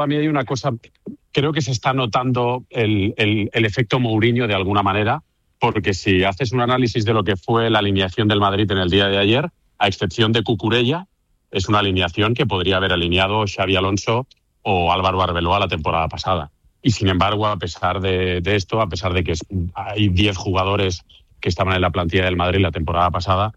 A mí hay una cosa, creo que se está notando el efecto Mourinho de alguna manera, porque si haces un análisis de lo que fue la alineación del Madrid en el día de ayer, a excepción de Cucurella, es una alineación que podría haber alineado Xabi Alonso o Álvaro Arbeloa la temporada pasada. Y sin embargo, a pesar de esto, a pesar de que hay 10 jugadores que estaban en la plantilla del Madrid la temporada pasada,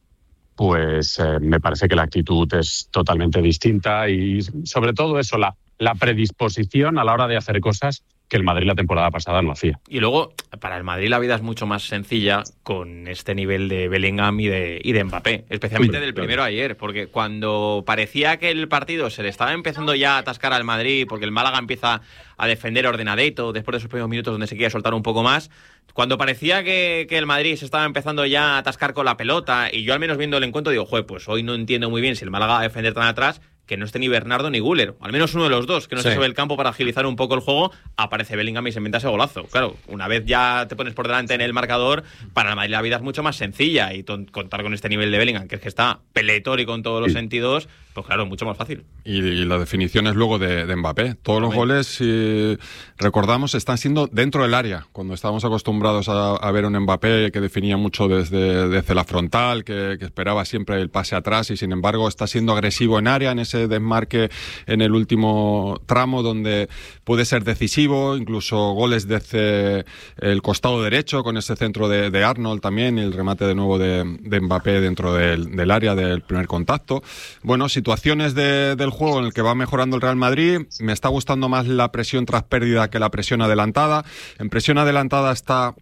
pues me parece que la actitud es totalmente distinta y sobre todo eso, la predisposición a la hora de hacer cosas que el Madrid la temporada pasada no hacía. Y luego, para el Madrid la vida es mucho más sencilla con este nivel de Bellingham y de Mbappé, especialmente del primero ayer, porque cuando parecía que el partido se le estaba empezando ya a atascar al Madrid, porque el Málaga empieza a defender ordenadito después de esos primeros minutos donde se quiere soltar un poco más, cuando parecía que el Madrid se estaba empezando ya a atascar con la pelota, y yo al menos viendo el encuentro digo, pues hoy no entiendo muy bien si el Málaga va a defender tan atrás, que no esté ni Bernardo ni Güler, al menos uno de los dos, que no esté sobre el campo para agilizar un poco el juego. Aparece Bellingham y se inventa ese golazo. Claro, una vez ya te pones por delante en el marcador, para el Madrid la vida es mucho más sencilla, y contar con este nivel de Bellingham, que es que está peletórico en todos los sentidos, pues claro, mucho más fácil. Y las definiciones luego de Mbappé. Todos los goles, si recordamos, están siendo dentro del área. Cuando estábamos acostumbrados a ver un Mbappé que definía mucho desde la frontal, que esperaba siempre el pase atrás, y sin embargo está siendo agresivo en área, en ese desmarque en el último tramo donde puede ser decisivo, incluso goles desde el costado derecho con ese centro de Arnold también, y el remate de nuevo de Mbappé dentro del área del primer contacto. Bueno, situaciones del juego en el que va mejorando el Real Madrid. Me está gustando más la presión tras pérdida que la presión adelantada. En presión adelantada está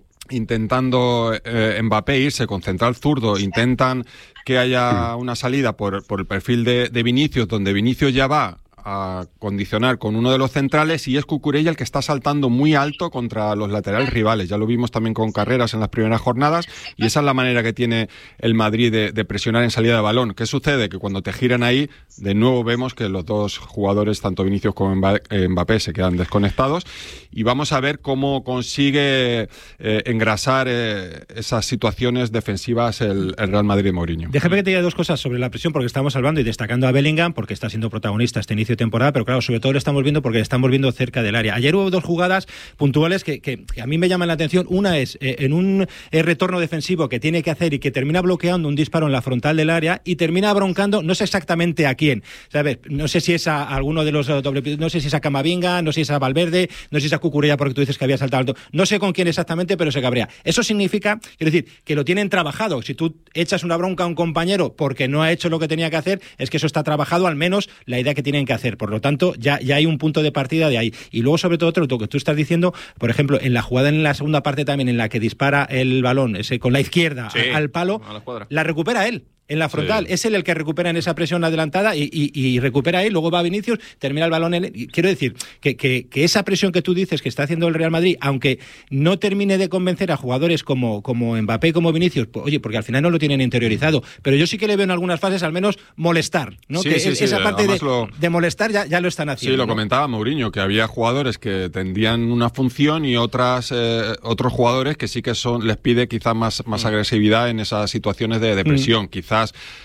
intentando Mbappé irse con central zurdo, intentan que haya una salida por el perfil de Vinicius, donde Vinicius ya va a condicionar con uno de los centrales, y es Cucurella el que está saltando muy alto contra los laterales rivales. Ya lo vimos también con Carreras en las primeras jornadas, y esa es la manera que tiene el Madrid de presionar en salida de balón. ¿Qué sucede? Que cuando te giran ahí, de nuevo vemos que los dos jugadores, tanto Vinicius como Mbappé, se quedan desconectados, y vamos a ver cómo consigue engrasar esas situaciones defensivas el Real Madrid de Mourinho. Déjame que te diga dos cosas sobre la presión, porque estamos hablando y destacando a Bellingham, porque está siendo protagonista este inicio de temporada, pero claro, sobre todo lo estamos viendo porque están volviendo cerca del área. Ayer hubo dos jugadas puntuales que a mí me llaman la atención. Una es en un retorno defensivo que tiene que hacer y que termina bloqueando un disparo en la frontal del área y termina broncando, no sé exactamente a quién, ¿sabes? No sé si es a alguno de los no sé si es a Camavinga, no sé si es a Valverde, no sé si es a Cucurella, porque tú dices que había saltado alto, no sé con quién exactamente, pero se cabrea. Eso significa, quiero decir, que lo tienen trabajado. Si tú echas una bronca a un compañero porque no ha hecho lo que tenía que hacer, es que eso está trabajado, al menos la idea que tienen que hacer. Por lo tanto, ya hay un punto de partida de ahí. Y luego, sobre todo, lo que tú estás diciendo, por ejemplo, en la jugada en la segunda parte también, en la que dispara el balón con la izquierda al palo, la recupera él. En la frontal, es él el que recupera en esa presión adelantada y recupera ahí, luego va Vinicius, termina el balón en él. Quiero decir que esa presión que tú dices que está haciendo el Real Madrid, aunque no termine de convencer a jugadores como Mbappé y como Vinicius, pues, oye, porque al final no lo tienen interiorizado, pero yo sí que le veo en algunas fases al menos molestar, ¿no? Esa parte de molestar ya lo están haciendo. Sí, lo comentaba Mourinho, que había jugadores que tendrían una función y otros jugadores que sí que les pide quizás más agresividad en esas situaciones de presión. Quizás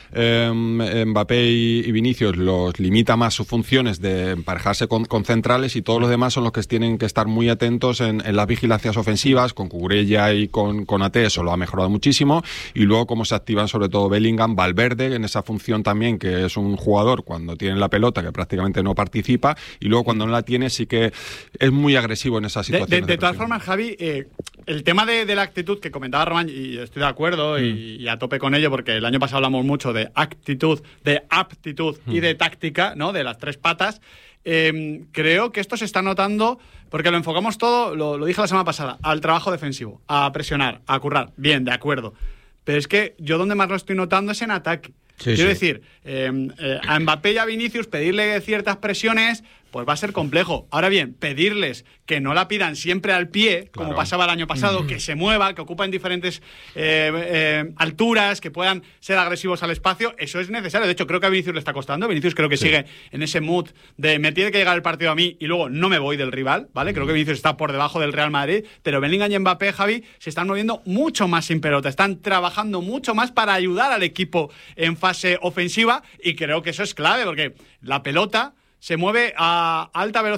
Mbappé y Vinicius los limita más sus funciones de emparejarse con centrales, y todos los demás son los que tienen que estar muy atentos en las vigilancias ofensivas. Con Cucurella y con Ate eso lo ha mejorado muchísimo, y luego cómo se activan sobre todo Bellingham, Valverde en esa función también, que es un jugador cuando tiene la pelota que prácticamente no participa, y luego cuando no la tiene sí que es muy agresivo en esas situaciones. De todas formas, Javi, el tema de la actitud que comentaba Román, y estoy de acuerdo y a tope con ello, porque el año pasado hablamos mucho de actitud, de aptitud y de táctica, ¿no? De las tres patas. Creo que esto se está notando porque lo enfocamos todo, lo dije la semana pasada, al trabajo defensivo, a presionar, a currar. Bien, de acuerdo. Pero es que yo donde más lo estoy notando es en ataque. Quiero decir, a Mbappé y a Vinicius pedirle ciertas presiones, pues va a ser complejo. Ahora bien, pedirles que no la pidan siempre al pie, como pasaba el año pasado, que se mueva, que ocupen diferentes alturas, que puedan ser agresivos al espacio, eso es necesario. De hecho, creo que a Vinicius le está costando. Vinicius creo que sigue en ese mood de me tiene que llegar el partido a mí y luego no me voy del rival, ¿vale? Creo que Vinicius está por debajo del Real Madrid, pero Bellingham y Mbappé, Javi, se están moviendo mucho más sin pelota, están trabajando mucho más para ayudar al equipo en fase ofensiva, y creo que eso es clave, porque la pelota se mueve a alta velocidad